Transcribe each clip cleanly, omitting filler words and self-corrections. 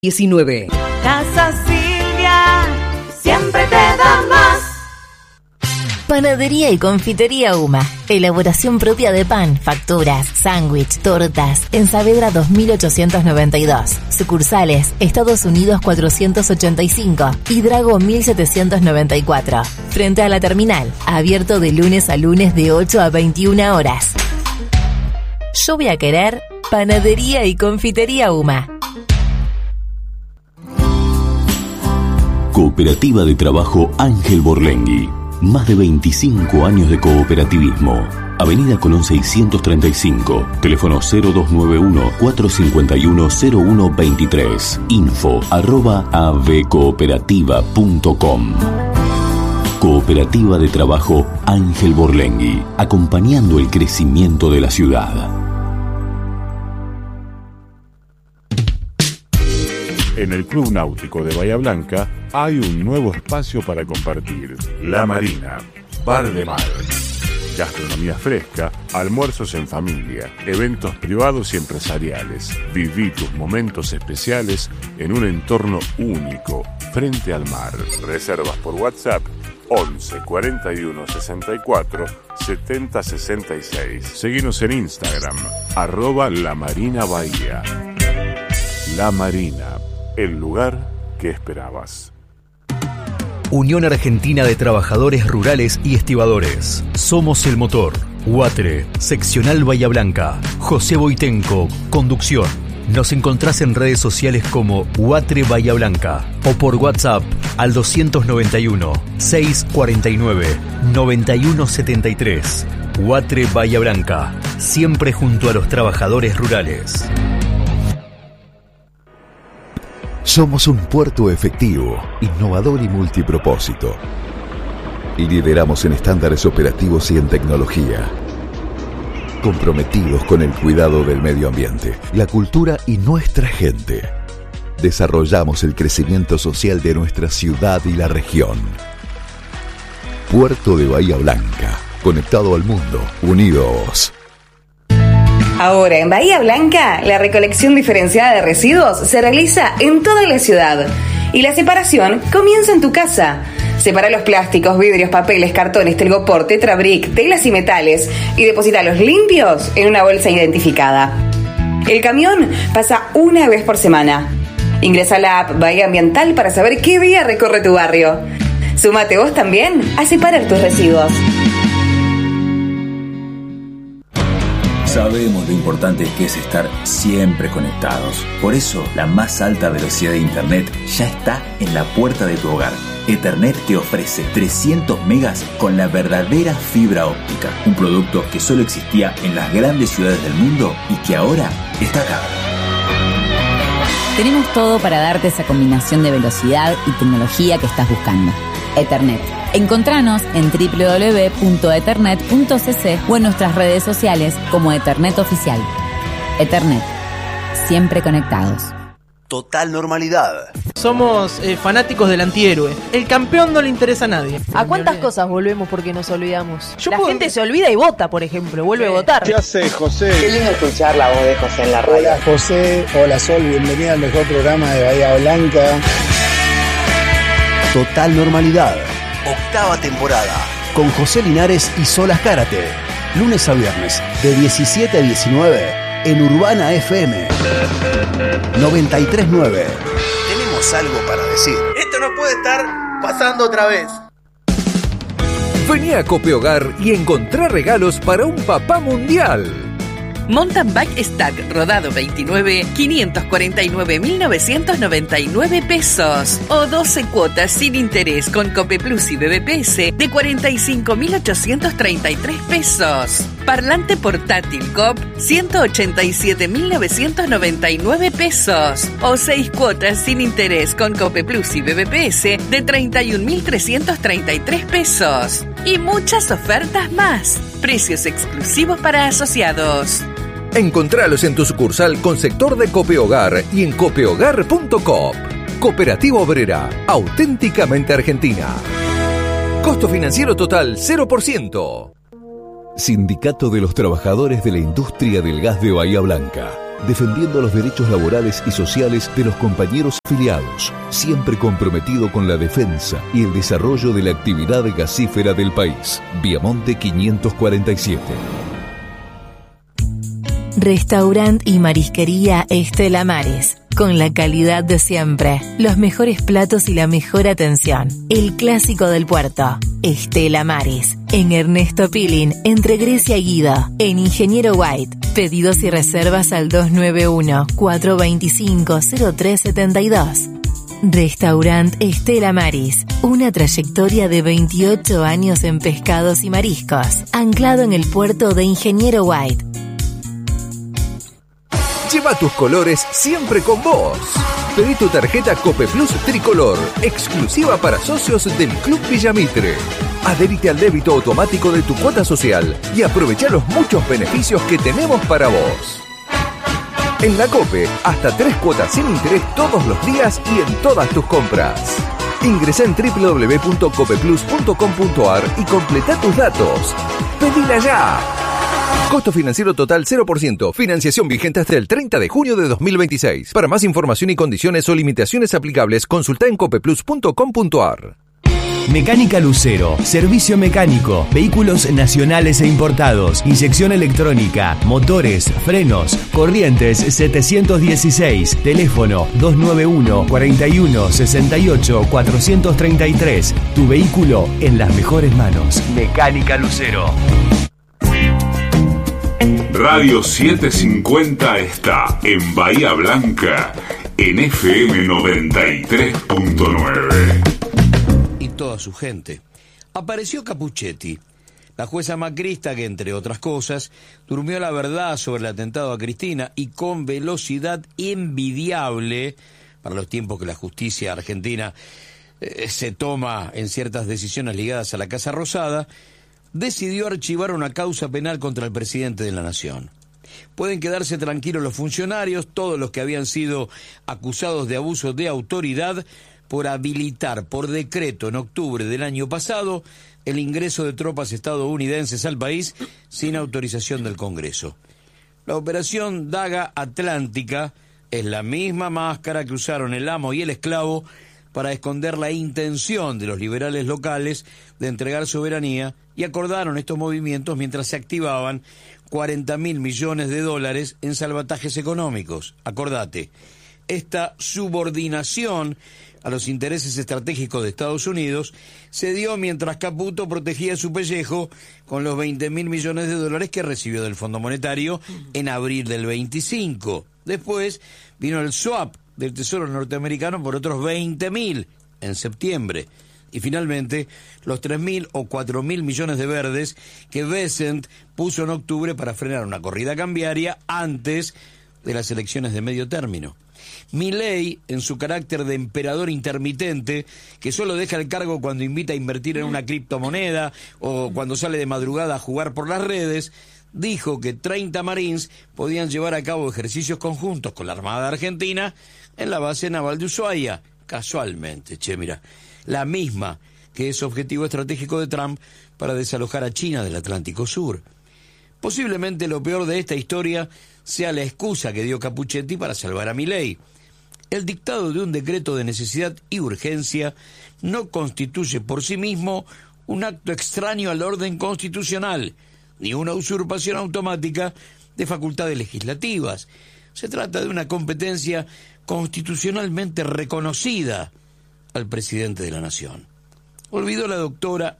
19. Casa Silvia, siempre te da más. Panadería y confitería Uma. Elaboración propia de pan, facturas, sándwich, tortas. En Saavedra 2892. Sucursales: Estados Unidos 485 y Drago 1794. Frente a la terminal. Abierto de lunes a lunes de 8 a 21 horas. Yo voy a querer Panadería y confitería Uma. Cooperativa de Trabajo Ángel Borlengui. Más de 25 años de cooperativismo. Avenida Colón 635. Teléfono 0291-451-0123. info@avcooperativa.com. Cooperativa de Trabajo Ángel Borlengui. Acompañando el crecimiento de la ciudad. En el Club Náutico de Bahía Blanca hay un nuevo espacio para compartir. La Marina, bar de mar. Gastronomía fresca, almuerzos en familia, eventos privados y empresariales. Viví tus momentos especiales en un entorno único, frente al mar. Reservas por WhatsApp 11 41 64 70 66. Seguinos en Instagram, @LaMarinaBahía. La Marina, el lugar que esperabas. Unión Argentina de Trabajadores Rurales y Estibadores. Somos el motor. Huatre, Seccional Bahía Blanca. José Boitenco, conducción. Nos encontrás en redes sociales como Huatre Bahía Blanca o por WhatsApp al 291 649 9173. Huatre Bahía Blanca, siempre junto a los trabajadores rurales. Somos un puerto efectivo, innovador y multipropósito. Lideramos en estándares operativos y en tecnología. Comprometidos con el cuidado del medio ambiente, la cultura y nuestra gente. Desarrollamos el crecimiento social de nuestra ciudad y la región. Puerto de Bahía Blanca, conectado al mundo, unidos. Ahora en Bahía Blanca, la recolección diferenciada de residuos se realiza en toda la ciudad y la separación comienza en tu casa. Separa los plásticos, vidrios, papeles, cartones, telgopor, tetrabric, telas y metales y deposítalos limpios en una bolsa identificada. El camión pasa una vez por semana. Ingresa a la app Bahía Ambiental para saber qué día recorre tu barrio. Súmate vos también a separar tus residuos. Sabemos lo importante que es estar siempre conectados. Por eso, la más alta velocidad de Internet ya está en la puerta de tu hogar. Ethernet te ofrece 300 megas con la verdadera fibra óptica. Un producto que solo existía en las grandes ciudades del mundo y que ahora está acá. Tenemos todo para darte esa combinación de velocidad y tecnología que estás buscando. Ethernet. Encontranos en www.ethernet.cc o en nuestras redes sociales como Ethernet Oficial. Ethernet. Siempre conectados. Total normalidad. Somos fanáticos del antihéroe. El campeón no le interesa a nadie. ¿A cuántas cosas volvemos porque nos olvidamos? Gente se olvida y vota, por ejemplo. Vuelve a votar. ¿Qué hace, José? Qué lindo escuchar la voz de José en la radio. Hola, José. Hola, Sol. Bienvenida al mejor programa de Bahía Blanca. Total normalidad. Octava temporada. Con José Linares y Sol Azcárate. Lunes a viernes, de 17 a 19, en Urbana FM 93.9. Tenemos algo para decir. Esto no puede estar pasando otra vez. Vení a Cope Hogar y encontrá regalos para un papá mundial. Mountain Bike Stack rodado 29, 549.999 pesos. O 12 cuotas sin interés con Cope Plus y BBPS de 45.833 pesos. Parlante portátil COP, 187.999 pesos. O 6 cuotas sin interés con Cope Plus y BBPS de 31.333 pesos. Y muchas ofertas más. Precios exclusivos para asociados. Encontralos en tu sucursal con sector de Cope Hogar y en copehogar.com. Cooperativa Obrera, auténticamente argentina. Costo financiero total 0%. Sindicato de los Trabajadores de la Industria del Gas de Bahía Blanca. defendiendo los derechos laborales y sociales de los compañeros afiliados, siempre comprometido con la defensa y el desarrollo de la actividad gasífera del país. Viamonte 547. Restaurant y marisquería Estela Maris. Con la calidad de siempre, los mejores platos y la mejor atención. El clásico del puerto. Estela Maris. En Ernesto Pilín, entre Grecia y Guido. En Ingeniero White. Pedidos y reservas al 291-425-0372. Restaurant Estela Maris. Una trayectoria de 28 años en pescados y mariscos. Anclado en el puerto de Ingeniero White. Lleva tus colores siempre con vos. Pedí tu tarjeta Cope Plus Tricolor, exclusiva para socios del Club Villamitre. Adherite al débito automático de tu cuota social y aprovecha los muchos beneficios que tenemos para vos. En la Cope, hasta 3 cuotas sin interés todos los días y en todas tus compras. Ingresa en www.copeplus.com.ar y completa tus datos. ¡Pedila ya! Costo financiero total 0%. Financiación vigente hasta el 30 de junio de 2026. Para más información y condiciones o limitaciones aplicables, consulta en copeplus.com.ar. Mecánica Lucero, servicio mecánico, vehículos nacionales e importados, inyección electrónica, motores, frenos, corrientes 716, teléfono 291 41 68 433. Tu vehículo en las mejores manos. Mecánica Lucero. Radio 750 está en Bahía Blanca en FM 93.9. Y toda su gente. Apareció Capuchetti, la jueza macrista que, entre otras cosas, durmió la verdad sobre el atentado a Cristina y con velocidad envidiable para los tiempos que la justicia argentina se toma en ciertas decisiones ligadas a la Casa Rosada, decidió archivar una causa penal contra el presidente de la Nación. Pueden quedarse tranquilos los funcionarios, todos los que habían sido acusados de abuso de autoridad por habilitar por decreto en octubre del año pasado el ingreso de tropas estadounidenses al país sin autorización del Congreso. La operación Daga Atlántica es la misma máscara que usaron el amo y el esclavo para esconder la intención de los liberales locales de entregar soberanía, y acordaron estos movimientos mientras se activaban 40.000 millones de dólares en salvatajes económicos. Acordate, esta subordinación a los intereses estratégicos de Estados Unidos se dio mientras Caputo protegía su pellejo con los 20.000 millones de dólares que recibió del Fondo Monetario en abril del 25. Después vino el swap del Tesoro norteamericano por otros 20.000 en septiembre. Y finalmente, los 3.000 o 4.000 millones de verdes que Bessent puso en octubre para frenar una corrida cambiaria antes de las elecciones de medio término. Milei, en su carácter de emperador intermitente, que solo deja el cargo cuando invita a invertir en una criptomoneda o cuando sale de madrugada a jugar por las redes, dijo que 30 Marines podían llevar a cabo ejercicios conjuntos con la Armada Argentina en la base naval de Ushuaia. Casualmente, mira, la misma que es objetivo estratégico de Trump para desalojar a China del Atlántico Sur. Posiblemente lo peor de esta historia sea la excusa que dio Capuchetti para salvar a Milei. El dictado de un decreto de necesidad y urgencia no constituye por sí mismo un acto extraño al orden constitucional, ni una usurpación automática de facultades legislativas. Se trata de una competencia constitucionalmente reconocida al presidente de la Nación. Olvidó la doctora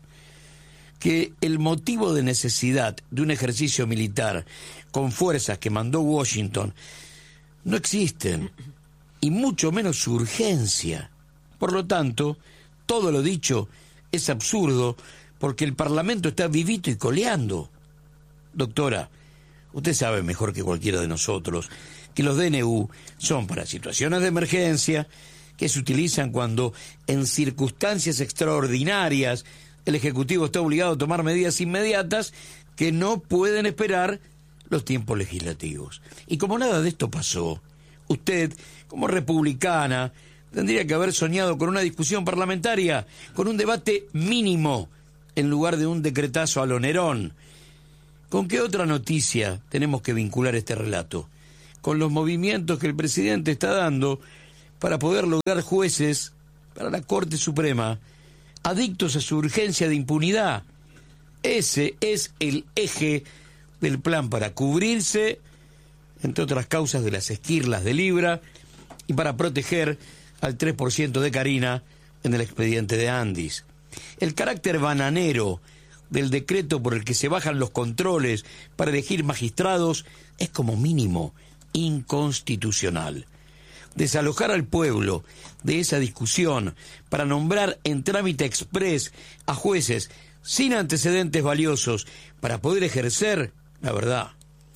que el motivo de necesidad de un ejercicio militar con fuerzas que mandó Washington no existen, y mucho menos su urgencia. Por lo tanto, todo lo dicho es absurdo porque el Parlamento está vivito y coleando. Doctora, usted sabe mejor que cualquiera de nosotros que los DNU son para situaciones de emergencia que se utilizan cuando, en circunstancias extraordinarias, el Ejecutivo está obligado a tomar medidas inmediatas que no pueden esperar los tiempos legislativos. Y como nada de esto pasó, usted, como republicana, tendría que haber soñado con una discusión parlamentaria, con un debate mínimo, en lugar de un decretazo a lo Nerón. ¿Con qué otra noticia tenemos que vincular este relato? con los movimientos que el presidente está dando para poder lograr jueces para la Corte Suprema adictos a su urgencia de impunidad. Ese es el eje del plan para cubrirse, entre otras causas, de las esquirlas de Libra y para proteger al 3% de Carina en el expediente de Andis. El carácter bananero del decreto por el que se bajan los controles para elegir magistrados es como mínimo inconstitucional. Desalojar al pueblo de esa discusión para nombrar en trámite exprés a jueces sin antecedentes valiosos para poder ejercer, la verdad,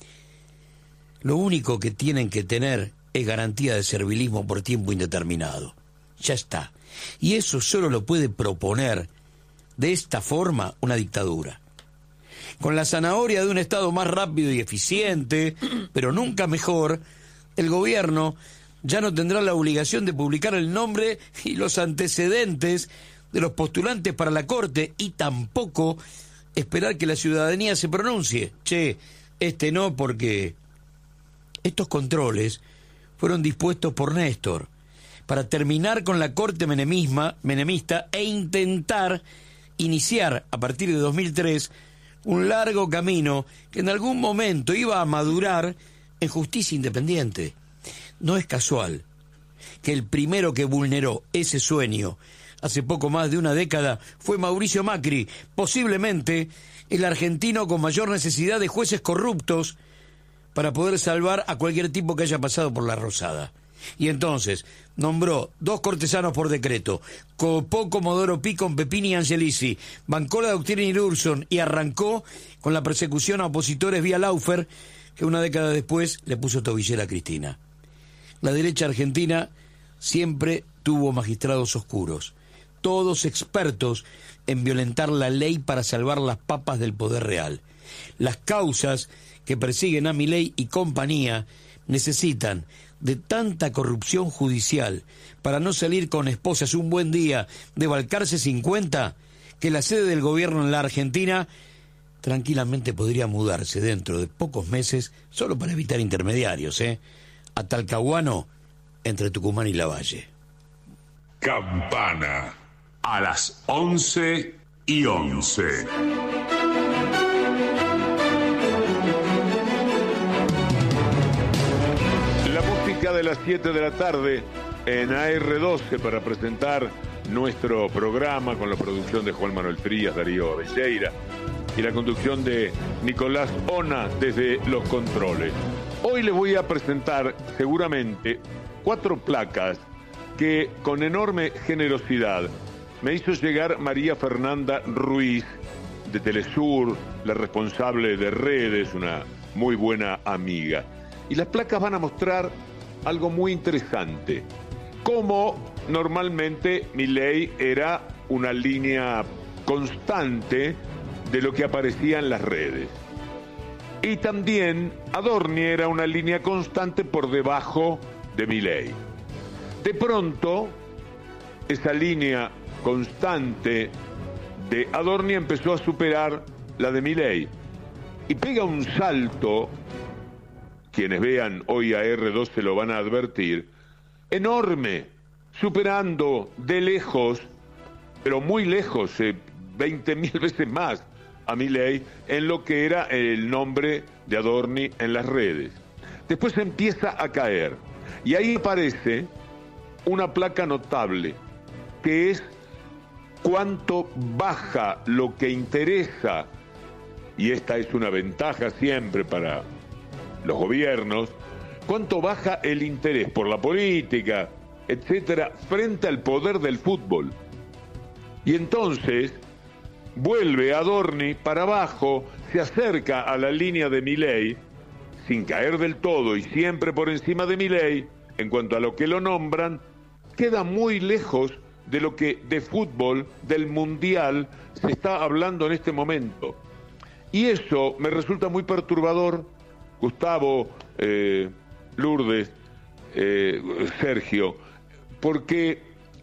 lo único que tienen que tener es garantía de servilismo por tiempo indeterminado. Ya está. Y eso solo lo puede proponer de esta forma una dictadura. Con la zanahoria de un Estado más rápido y eficiente, pero nunca mejor, el gobierno ya no tendrá la obligación de publicar el nombre y los antecedentes de los postulantes para la Corte y tampoco esperar que la ciudadanía se pronuncie. Che, este no, porque estos controles fueron dispuestos por Néstor para terminar con la Corte menemista e intentar iniciar a partir de 2003 un largo camino que en algún momento iba a madurar en justicia independiente. No es casual que el primero que vulneró ese sueño hace poco más de una década fue Mauricio Macri, posiblemente el argentino con mayor necesidad de jueces corruptos para poder salvar a cualquier tipo que haya pasado por la Rosada. Y entonces nombró 2 cortesanos por decreto, copó Comodoro Pi con Pepini y Angelici, bancó la doctrina Ilurson y arrancó con la persecución a opositores vía Laufer, que una década después le puso tobillera a Cristina. La derecha argentina siempre tuvo magistrados oscuros, todos expertos en violentar la ley para salvar las papas del poder real. Las causas que persiguen a Milei y compañía necesitan de tanta corrupción judicial para no salir con esposas un buen día de Balcarce 50, que la sede del gobierno en la Argentina tranquilamente podría mudarse dentro de pocos meses, solo para evitar intermediarios, a Talcahuano, entre Tucumán y Lavalle. Campana, a las 11:11. La música de las 7 de la tarde en AR12 para presentar nuestro programa con la producción de Juan Manuel Frías, Darío Avelleira y la conducción de Nicolás Ona desde los controles. Hoy les voy a presentar seguramente 4 placas que con enorme generosidad me hizo llegar María Fernanda Ruiz de Telesur, la responsable de redes, una muy buena amiga. Y las placas van a mostrar algo muy interesante. Cómo normalmente Milei era una línea constante de lo que aparecía en las redes. Y también Adorni era una línea constante por debajo de Milei. De pronto, esa línea constante de Adorni empezó a superar la de Milei. Y pega un salto, quienes vean hoy a R12 lo van a advertir, enorme, superando de lejos, pero muy lejos, 20.000 veces más a Milei en lo que era el nombre de Adorni en las redes. Después empieza a caer y ahí aparece una placa notable que es cuánto baja lo que interesa, y esta es una ventaja siempre para los gobiernos, cuánto baja el interés por la política, etcétera, frente al poder del fútbol. Y entonces vuelve Adorni para abajo, se acerca a la línea de Milei, sin caer del todo y siempre por encima de Milei, en cuanto a lo que lo nombran, queda muy lejos de lo que de fútbol, del mundial, se está hablando en este momento. Y eso me resulta muy perturbador, Gustavo, Lourdes, Sergio, porque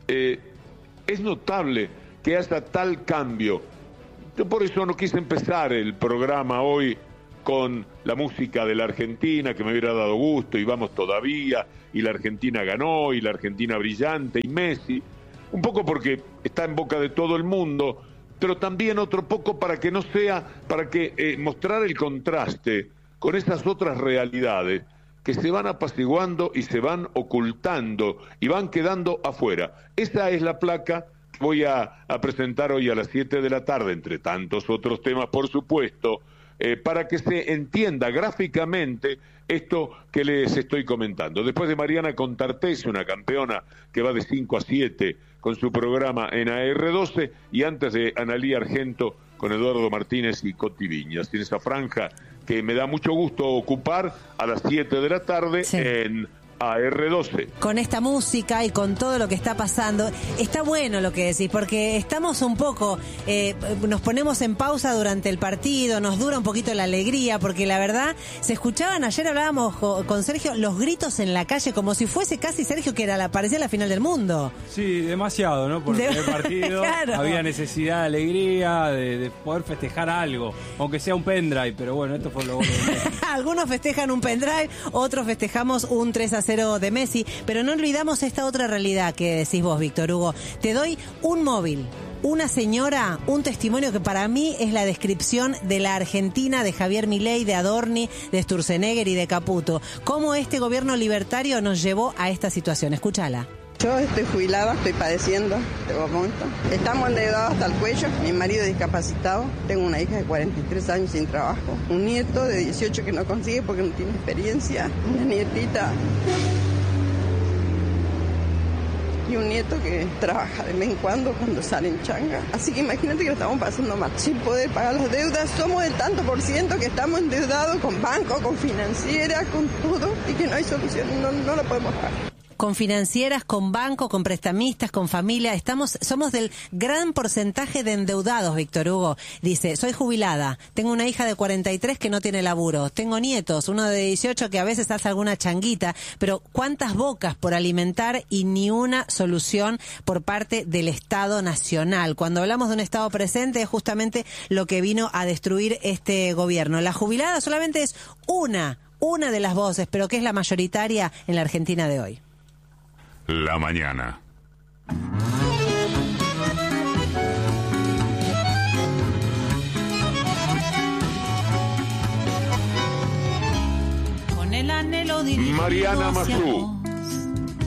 es notable que haya tal cambio. Yo por eso no quise empezar el programa hoy con la música de la Argentina, que me hubiera dado gusto, y vamos todavía, y la Argentina ganó, y la Argentina brillante, y Messi, un poco porque está en boca de todo el mundo, pero también otro poco para que no sea, para que mostrar el contraste con esas otras realidades que se van apaciguando y se van ocultando y van quedando afuera. Esa es la placa que voy a presentar hoy a las 7 de la tarde, entre tantos otros temas, por supuesto, para que se entienda gráficamente esto que les estoy comentando. Después de Mariana Contartese, una campeona que va de 5 a 7 con su programa en AR12, y antes de Analía Argento con Eduardo Martínez y Coti Viñas, en esa franja que me da mucho gusto ocupar a las 7 de la tarde en AR12. Con esta música y con todo lo que está pasando, está bueno lo que decís, porque estamos un poco, nos ponemos en pausa durante el partido, nos dura un poquito la alegría, porque la verdad, se escuchaban, ayer hablábamos con Sergio, los gritos en la calle, como si fuese casi, Sergio, que parecía la final del mundo. Sí, demasiado, ¿no? Porque el partido claro. Había necesidad de alegría, de poder festejar algo, aunque sea un pendrive, pero bueno, esto fue lo bueno. Algunos festejan un pendrive, otros festejamos un 3-0 de Messi, pero no olvidamos esta otra realidad que decís vos, Víctor Hugo. Te doy un móvil, una señora, un testimonio que para mí es la descripción de la Argentina de Javier Milei, de Adorni, de Sturzenegger y de Caputo. Cómo este gobierno libertario nos llevó a esta situación. Escúchala. Yo estoy jubilada, estoy padeciendo de momento. Estamos endeudados hasta el cuello, mi marido es discapacitado, tengo una hija de 43 años sin trabajo, un nieto de 18 que no consigue porque no tiene experiencia, una nietita y un nieto que trabaja de vez en cuando sale en changa. Así que imagínate que lo estamos pasando mal, sin poder pagar las deudas. Somos el tanto por ciento que estamos endeudados con bancos, con financieras, con todo, y que no hay solución, no lo podemos pagar. Con financieras, con bancos, con prestamistas, con familia. Somos del gran porcentaje de endeudados, Víctor Hugo. Dice, soy jubilada, tengo una hija de 43 que no tiene laburo, tengo nietos, uno de 18 que a veces hace alguna changuita, pero cuántas bocas por alimentar y ni una solución por parte del Estado Nacional. Cuando hablamos de un Estado presente es justamente lo que vino a destruir este gobierno. La jubilada solamente es una de las voces, pero que es la mayoritaria en la Argentina de hoy. La mañana. Con el anhelo Mariana Mazú.